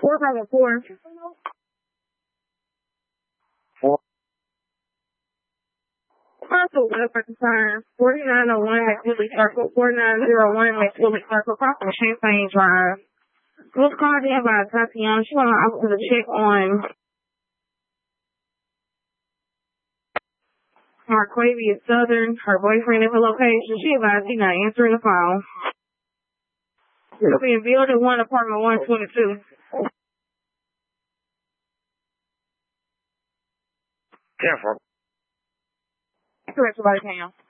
454. 4901 McWillie Circle, 4901 McWillie Circle, across from Champagne Drive. This call in by Tatiana. She went out to check on Marquavia Southern, her boyfriend at her location. She advised he's not answering the phone. It'll be in Building 1, Apartment 122. Careful. Correct, somebody can.